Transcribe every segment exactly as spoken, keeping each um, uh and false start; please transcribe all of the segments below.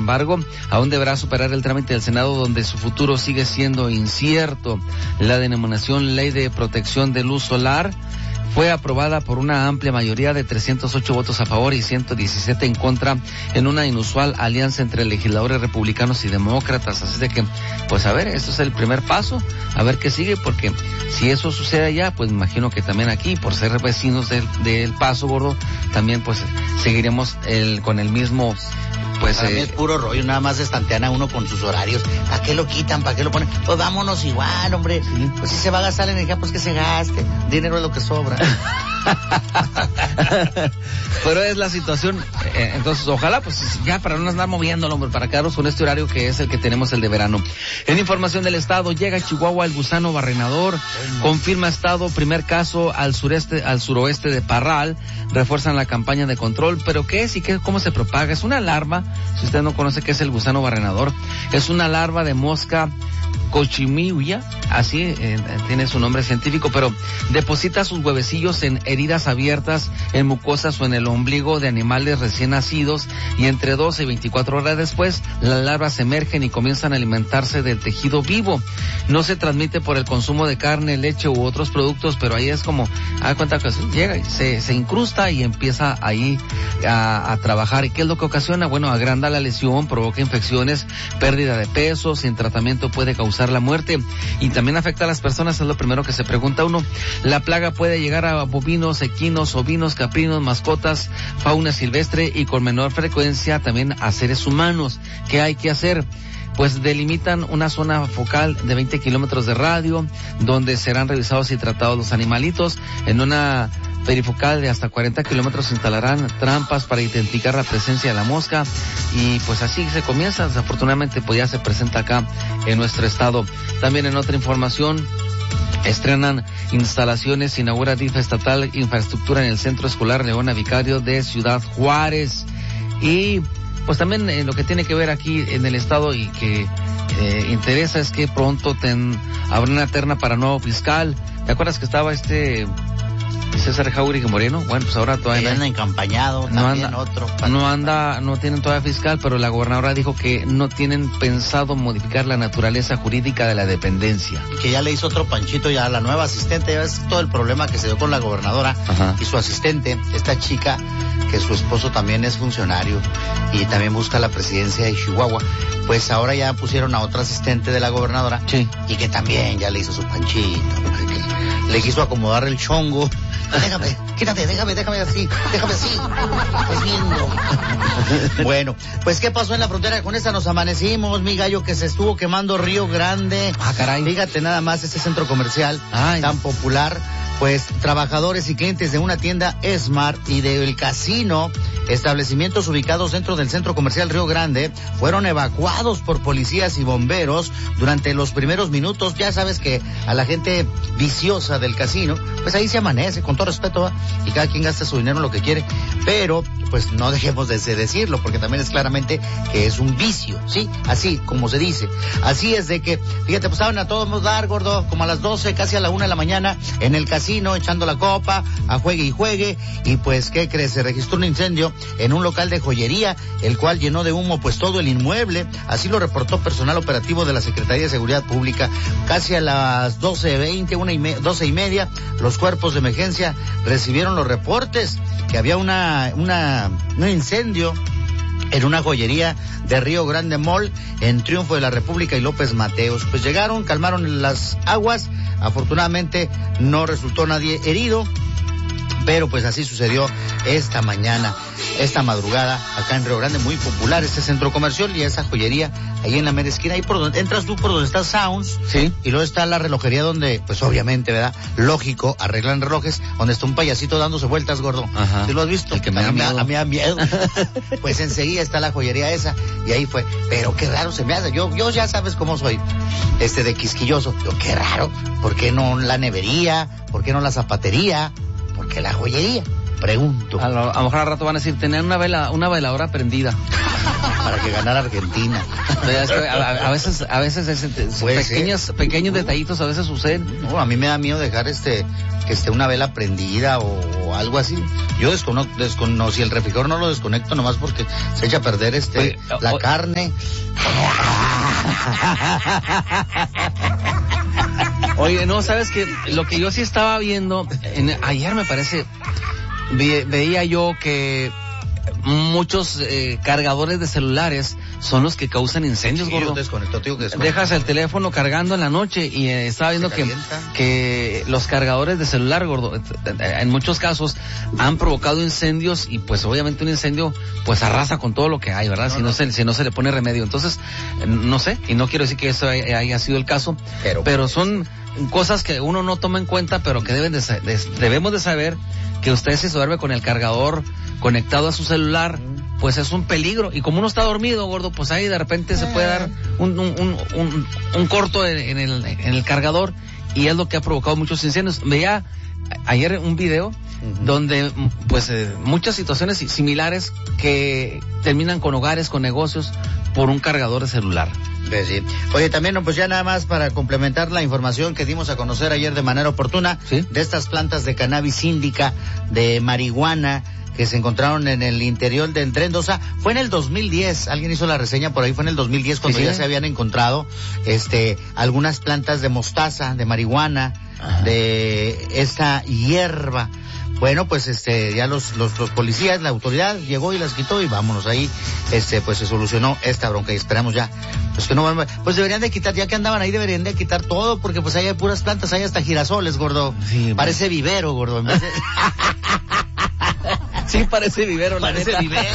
embargo, aún deberá superar el trámite del Senado, donde su futuro sigue siendo incierto. La denominación Ley de Protección de Luz Solar fue aprobada por una amplia mayoría de trescientos ocho votos a favor y ciento diecisiete en contra, en una inusual alianza entre legisladores republicanos y demócratas. Así de que, pues a ver, esto es el primer paso, a ver qué sigue, porque si eso sucede allá, pues me imagino que también aquí, por ser vecinos del, del Paso, gordo, también pues seguiremos el, con el mismo... Pues para eh, mí es puro rollo, nada más estantean a uno con sus horarios. ¿Para qué lo quitan? ¿Para qué lo ponen? Pues vámonos igual, hombre. Sí. Pues si se va a gastar la energía, pues que se gaste. Dinero es lo que sobra. Pero es la situación, eh, entonces ojalá pues ya para no andar moviéndolo, hombre, para quedarnos con este horario que es el que tenemos, el de verano. En información del estado, llega a Chihuahua el gusano barrenador, sí. Confirma estado primer caso al sureste, al suroeste de Parral, refuerzan la campaña de control. ¿Pero qué es y qué, cómo se propaga? Es una larva, si usted no conoce qué es el gusano barrenador, es una larva de mosca cochimiuya, así eh, tiene su nombre científico, pero deposita sus huevecillos en heridas abiertas, en mucosas o en el ombligo de animales recién nacidos, y entre doce y veinticuatro horas después, las larvas emergen y comienzan a alimentarse del tejido vivo. No se transmite por el consumo de carne, leche u otros productos, pero ahí es como, a cuenta que llega, se, se incrusta y empieza ahí a, a trabajar. ¿Y qué es lo que ocasiona? Bueno, agranda la lesión, provoca infecciones, pérdida de peso, sin tratamiento puede causar la muerte, y también afecta a las personas. Es lo primero que se pregunta uno. La plaga puede llegar a bovinos, equinos, ovinos, caprinos, mascotas, fauna silvestre y con menor frecuencia también a seres humanos. ¿Qué hay que hacer? Pues delimitan una zona focal de veinte kilómetros de radio, donde serán revisados y tratados los animalitos. En una perifocal de hasta cuarenta kilómetros instalarán trampas para identificar la presencia de la mosca, y pues así se comienza. Desafortunadamente pues ya se presenta acá en nuestro estado. También en otra información, estrenan instalaciones, inaugura D I F estatal infraestructura en el Centro Escolar Leona Vicario de Ciudad Juárez. Y pues también eh, lo que tiene que ver aquí en el estado y que eh, interesa es que pronto ten, habrá una terna para nuevo fiscal. ¿Te acuerdas que estaba este César Jauregui Moreno? Bueno, pues ahora todavía no anda encampañado, no también anda, otro. No anda, no tienen todavía fiscal, pero la gobernadora dijo que no tienen pensado modificar la naturaleza jurídica de la dependencia. Y que ya le hizo otro panchito ya a la nueva asistente. Ya ves todo el problema que se dio con la gobernadora. Ajá. Y su asistente, esta chica, que su esposo también es funcionario y también busca la presidencia de Chihuahua. Pues ahora ya pusieron a otra asistente de la gobernadora. Sí. Y que también ya le hizo su panchito. Le quiso acomodar el chongo. Déjame, quítate, déjame, déjame así, déjame así. Es lindo. Bueno, pues ¿qué pasó en la frontera? Con esta nos amanecimos, mi gallo, que se estuvo quemando Río Grande. Ah, caray. Fíjate nada más ese centro comercial Ay. tan popular. Pues trabajadores y clientes de una tienda Smart y del casino, establecimientos ubicados dentro del centro comercial Río Grande, fueron evacuados por policías y bomberos durante los primeros minutos. Ya sabes que a la gente viciosa del casino, pues ahí se amanece, con todo respeto, ¿va? Y cada quien gasta su dinero en lo que quiere, pero pues no dejemos de decirlo, porque también es claramente que es un vicio, ¿sí? Así como se dice. Así es de que, fíjate, pues estaban a todos dar, gordo, como a las doce, casi a la una de la mañana, en el casino, echando la copa, a juegue y juegue, y pues, ¿qué crees? Se registró un incendio en un local de joyería, el cual llenó de humo pues todo el inmueble. Así lo reportó personal operativo de la Secretaría de Seguridad Pública. Casi a las doce veinte, una y me, doce y media, los cuerpos de emergencia recibieron los reportes que había una, una, un incendio en una joyería de Río Grande Mall, en Triunfo de la República y López Mateos. Pues llegaron, calmaron las aguas, afortunadamente no resultó nadie herido, pero pues así sucedió esta mañana, esta madrugada, acá en Río Grande. Muy popular este centro comercial y esa joyería ahí en la mera esquina, ahí por donde entras tú, por donde está Sounds, sí, y luego está la relojería donde, pues obviamente, ¿verdad? Lógico, arreglan relojes, donde está un payasito dándose vueltas, gordo. Ajá. ¿Sí lo has visto? El que me da miedo. A mí me da miedo. Pues enseguida está la joyería esa, y ahí fue. Pero qué raro se me hace, yo, yo ya sabes cómo soy, este de quisquilloso. Yo, qué raro, ¿por qué no la nevería? ¿Por qué no la zapatería? ¿Por qué la joyería? Pregunto. A lo, a lo mejor al rato van a decir, tener una vela, una veladora prendida. para que ganara Argentina. Es que a, a veces, a veces es, es, pues pequeños, sí. pequeños detallitos a veces suceden. No, a mí me da miedo dejar este que esté una vela prendida o, o algo así. Yo desconozco, descono, si el refrigerador no lo desconecto nomás porque se echa a perder este Oye, la o, carne. Oye, no, sabes que lo que yo sí estaba viendo, en, ayer me parece, ve, veía yo que muchos eh, cargadores de celulares son los que causan incendios, sí, gordo. Desconecto, tío, que dejas el teléfono cargando en la noche y eh, estaba viendo que, que los cargadores de celular, gordo, en muchos casos han provocado incendios y pues obviamente un incendio pues arrasa con todo lo que hay, ¿verdad? No, si no, no se si no se le pone remedio. Entonces, no sé, y no quiero decir que eso haya, haya sido el caso, pero, pero son cosas que uno no toma en cuenta, pero que deben de, de debemos de saber que usted si se duerme con el cargador conectado a su celular, pues es un peligro. Y como uno está dormido, gordo, pues ahí de repente se puede dar un, un, un, un, un corto en, en, el, en el cargador y es lo que ha provocado muchos incendios. Veía ayer un video uh-huh. donde pues eh, muchas situaciones similares que terminan con hogares, con negocios, por un cargador de celular. Sí. Oye, también, pues ya nada más para complementar la información que dimos a conocer ayer de manera oportuna, ¿sí? De estas plantas de cannabis índica, de marihuana, que se encontraron en el interior del Tren dos A. Fue en el dos mil diez, alguien hizo la reseña por ahí, fue en el dos mil diez cuando sí, sí. ya se habían encontrado este algunas plantas de mostaza, de marihuana, ajá. de esta hierba. Bueno, pues este ya los, los los policías, la autoridad llegó y las quitó y vámonos ahí, este pues se solucionó esta bronca y esperamos ya, pues que no van, pues deberían de quitar, ya que andaban ahí deberían de quitar todo, porque pues ahí hay puras plantas, hay hasta girasoles, gordo, sí, parece bueno. vivero, gordo, en vez de... Sí, parece vivero, la parece neta. vivero.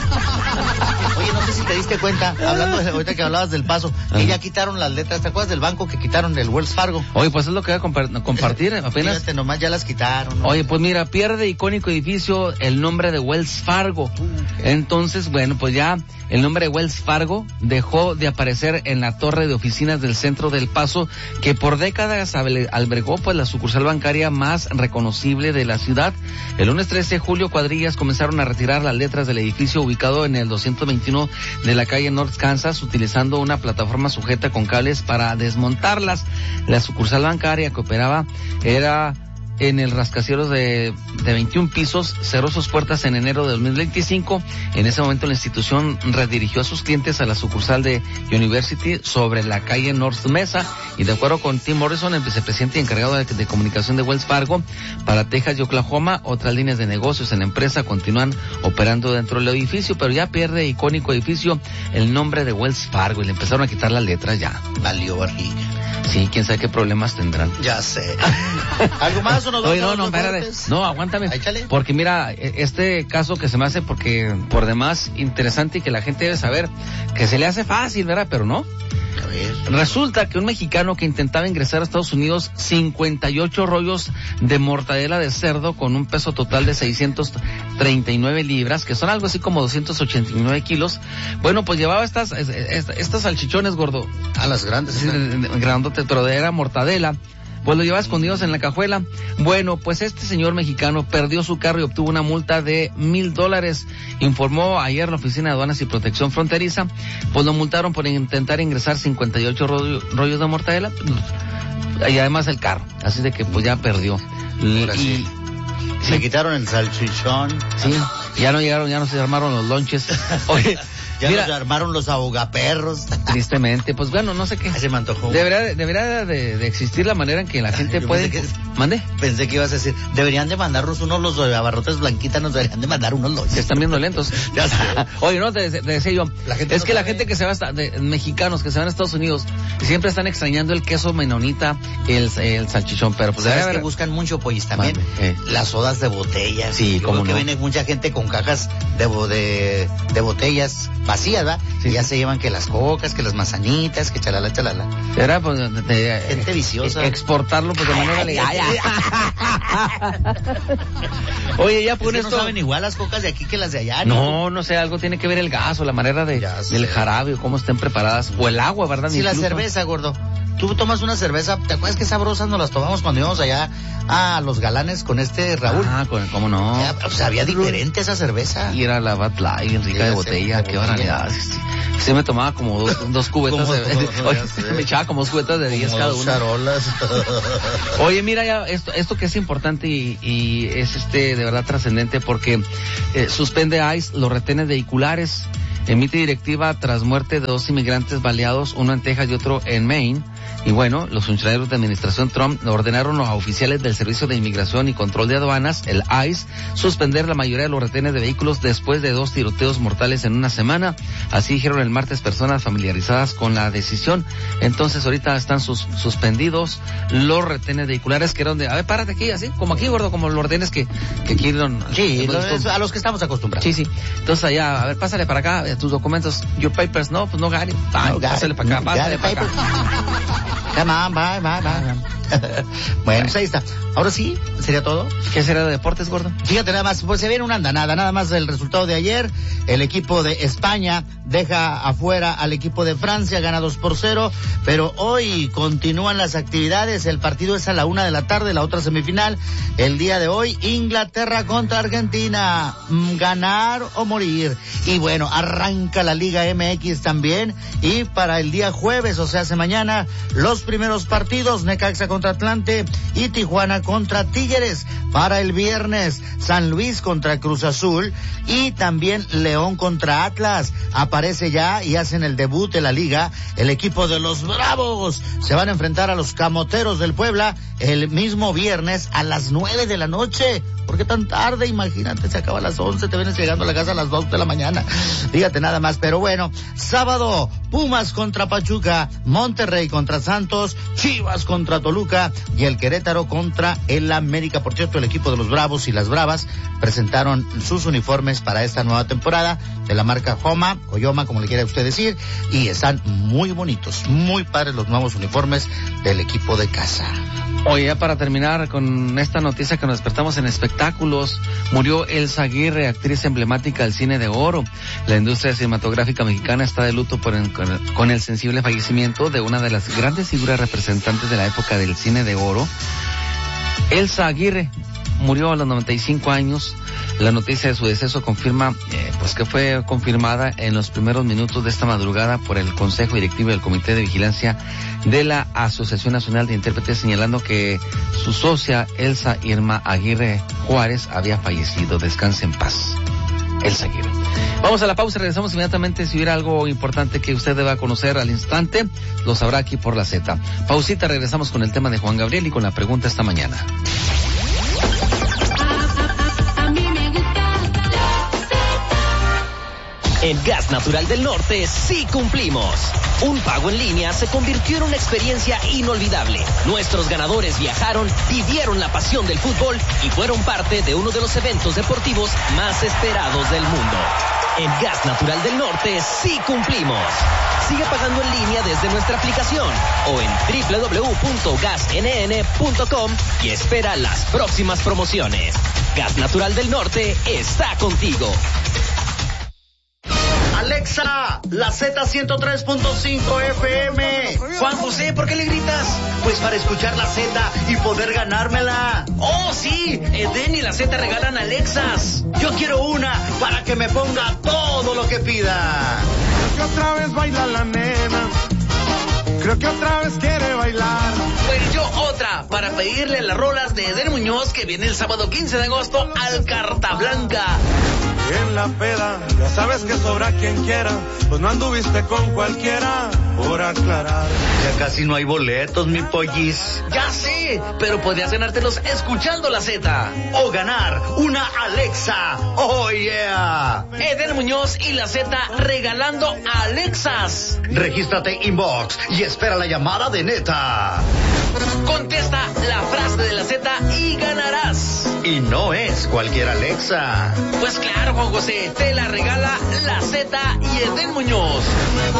Oye, no sé si te diste cuenta, hablando de, ahorita que hablabas del Paso, que uh-huh. ya quitaron las letras, ¿te acuerdas del banco que quitaron el Wells Fargo? Oye, pues es lo que voy a compa- compartir apenas. Fíjate, nomás ya las quitaron. ¿no? Oye, pues mira, pierde icónico edificio el nombre de Wells Fargo. Uh, okay. Entonces, bueno, pues ya el nombre de Wells Fargo dejó de aparecer en la torre de oficinas del centro del Paso, que por décadas albergó pues la sucursal bancaria más reconocible de la ciudad. El lunes trece de julio, cuadrillas comenzaron a retirar las letras del edificio ubicado en el doscientos veintiuno de la calle North Kansas, utilizando una plataforma sujeta con cables para desmontarlas. La sucursal bancaria que operaba era en el rascacielos de, de veintiún pisos, cerró sus puertas en enero de dos mil veinticinco. En ese momento la institución redirigió a sus clientes a la sucursal de University sobre la calle North Mesa, y de acuerdo con Tim Morrison, el vicepresidente encargado de, de comunicación de Wells Fargo para Texas y Oklahoma, otras líneas de negocios en la empresa continúan operando dentro del edificio, pero ya pierde icónico edificio el nombre de Wells Fargo y le empezaron a quitar las letras ya. Valió barriga. Sí, quién sabe qué problemas tendrán. Ya sé. ¿Algo más o nos Oye, no, no, espérate. No, aguántame. Échale. Porque mira, este caso que se me hace porque por demás interesante y que la gente debe saber, que se le hace fácil, ¿verdad? Pero no. A ver. Resulta que un mexicano que intentaba ingresar a Estados Unidos cincuenta y ocho rollos de mortadela de cerdo con un peso total de seiscientos treinta y nueve libras, que son algo así como doscientos ochenta y nueve kilos. Bueno, pues llevaba estas, estas, estas salchichones, gordo. A las grandes. Sí, grandote, pero era mortadela. Pues lo llevaba escondidos en la cajuela. Bueno, pues este señor mexicano perdió su carro y obtuvo una multa de mil dólares. Informó ayer la Oficina de Aduanas y Protección Fronteriza. Pues lo multaron por intentar ingresar cincuenta y ocho rollo, rollos de mortadela y además el carro. Así de que pues ya perdió. Y, Ahora sí. y le quitaron el salchichón. Sí, ya no llegaron, ya no se armaron los lonches. Oye, ya mira, nos armaron los abogaperros. Tristemente, pues bueno, no sé qué. Ahí se me antojó. Debería, debería de, de existir la manera en que la gente Yo puede... Que, ¿Mande? Pensé que ibas a decir, deberían de mandarnos unos los de abarrotes blanquitas, nos deberían de mandar unos los. Se están viendo lentos. Ya sé. Oye, no, te, te decía yo, la gente es no que sabe. la gente que se va, hasta, de, mexicanos que se van a Estados Unidos, siempre están extrañando el queso menonita, el, el salchichón, pero pues... ¿Sabes que buscan mucho, pues también? Eh. Las sodas de botella. Sí, como que no. viene mucha gente con cajas de, de, de botellas vacías, ¿verdad? Sí. Y ya se llevan que las cocas, que las manzanitas, que chalala, chalala. Era pues de, de, gente viciosa. Exportarlo pues de manera legal. Oye, ya por es que esto... no saben igual las cocas de aquí que las de allá. No, no sé, algo tiene que ver el gas o la manera de del jarabe o cómo estén preparadas, o el agua, ¿verdad? Sí, incluso la cerveza, gordo. tú tomas una cerveza, ¿te acuerdas qué sabrosas nos las tomamos cuando íbamos allá a Los Galanes con este Raúl? Ah, ¿cómo no? Ya, o sea, había diferente esa cerveza. Y era la Bud Light, bien rica, sí, de botella, qué barbaridad. Sí, sí. Sí, me tomaba como dos, dos cubetas de, de, oye, me echaba como dos cubetas de diez cada una. Charolas. Oye, mira ya, esto, esto que es importante y, y es este de verdad trascendente porque eh, suspende ICE los retenes vehiculares, emite directiva tras muerte de dos inmigrantes baleados, uno en Texas y otro en Maine. Y bueno, los funcionarios de administración Trump ordenaron a oficiales del Servicio de Inmigración y Control de Aduanas, el ICE, suspender la mayoría de los retenes de vehículos después de dos tiroteos mortales en una semana. Así dijeron el martes personas familiarizadas con la decisión. Entonces ahorita están sus, suspendidos los retenes vehiculares que eran de, a ver, párate aquí, así, como aquí, gordo, como los retenes que, que quieren. Sí, los, a los que estamos acostumbrados. Sí, sí. Entonces allá, a ver, pásale para acá, tus documentos, your papers, no, pues no, Gary. Ah, no, pásale para acá, pásale para acá. Come on, bye, bye, bye. Bueno, pues ahí está. Ahora sí, ¿sería todo? ¿Qué será de deportes, gordo? Fíjate nada más, pues se viene una andanada, nada más del resultado de ayer. El equipo de España deja afuera al equipo de Francia, gana dos por cero, pero hoy continúan las actividades. El partido es a la una de la tarde, la otra semifinal. El día de hoy, Inglaterra contra Argentina. Ganar o morir. Y bueno, arranca la Liga M X también. Y para el día jueves, o sea, hace mañana, los primeros partidos, Necaxa contra Atlante y Tijuana contra Tigres. Para el viernes, San Luis contra Cruz Azul y también León contra Atlas. Aparece ya y hacen el debut de la liga el equipo de los Bravos. Se van a enfrentar a los Camoteros del Puebla el mismo viernes a las nueve de la noche. ¿Por qué tan tarde? Imagínate, se acaba a las once, te vienes llegando a la casa a las dos de la mañana. Fíjate nada más, pero bueno, sábado, Pumas contra Pachuca, Monterrey contra Santos, Chivas contra Toluca y el Querétaro contra el América. Por cierto, el equipo de los Bravos y las Bravas presentaron sus uniformes para esta nueva temporada de la marca Homa, o Yoma, como le quiera usted decir, y están muy bonitos, muy padres los nuevos uniformes del equipo de casa. Oye, ya para terminar con esta noticia que nos despertamos en espectáculos, murió Elsa Aguirre, actriz emblemática del cine de oro. La industria cinematográfica mexicana está de luto por el, con, el, con el sensible fallecimiento de una de las grandes figuras representantes de la época del cine de oro. Elsa Aguirre murió a los noventa y cinco años. La noticia de su deceso confirma, eh, pues que fue confirmada en los primeros minutos de esta madrugada por el Consejo Directivo del Comité de Vigilancia de la Asociación Nacional de Intérpretes, señalando que su socia Elsa Irma Aguirre Juárez había fallecido. Descanse en paz, Elsa Aguirre. Vamos a la pausa, regresamos inmediatamente. Si hubiera algo importante que usted deba conocer al instante, lo sabrá aquí por la Z. Pausita, regresamos con el tema de Juan Gabriel y con la pregunta esta mañana. En Gas Natural del Norte sí cumplimos. Un pago en línea se convirtió en una experiencia inolvidable. Nuestros ganadores viajaron, vivieron la pasión del fútbol y fueron parte de uno de los eventos deportivos más esperados del mundo. En Gas Natural del Norte sí cumplimos. Sigue pagando en línea desde nuestra aplicación o en doble u doble u doble u punto gas n n punto com y espera las próximas promociones. Gas Natural del Norte está contigo. Alexa, la Z ciento tres punto cinco F M. Juan José, ¿por qué le gritas? Pues para escuchar la Z y poder ganármela. ¡Oh, sí! Eden y la Z regalan Alexas. Yo quiero una para que me ponga todo lo que pida. Creo que otra vez baila la nena. Creo que otra vez quiere bailar. Pues yo otra, para pedirle las rolas de Eden Muñoz, que viene el sábado quince de agosto al Carta Blanca. En la peda, ya sabes que sobra quien quiera, pues no anduviste con cualquiera, por aclarar. Ya casi no hay boletos, mi pollis. Ya sé, pero podrías ganártelos escuchando la Z. O ganar una Alexa. Oh, yeah. Eden Muñoz y la Z regalando Alexas. Regístrate inbox y espera la llamada de Neta. Contesta la frase de la Z y ganarás. Y no es cualquier Alexa. Pues claro, Juan José, te la regala la Z y Eden Muñoz.